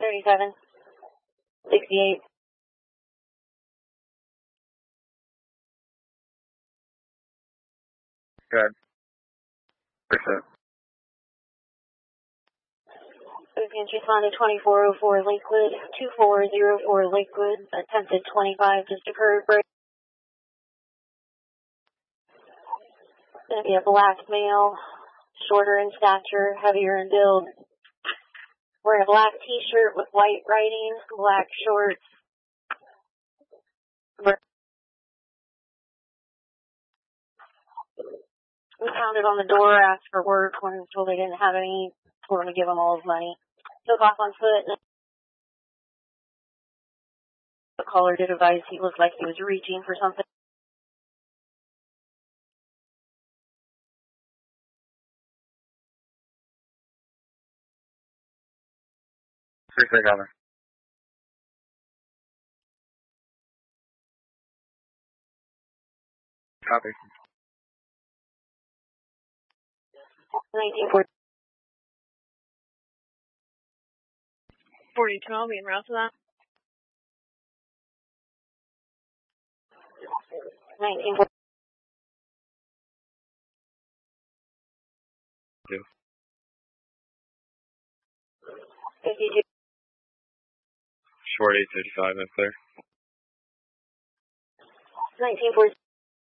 37, 68. Good. Percent. Ocean responded 2404 Lakewood, 2404 Lakewood, attempted 25 just occurred. Gonna be a black male, shorter in stature, heavier in build. Wearing a black t-shirt with white writing, black shorts. We pounded on the door, asked for work when told they didn't have any, told them to give them all his money. Took off on foot. The caller did advise he looked like he was reaching for something. Appreciate it, Governor. Copy. 1940. 4012, being route to that. 1940. Yeah. 52. Short 835, that's clear. 1940.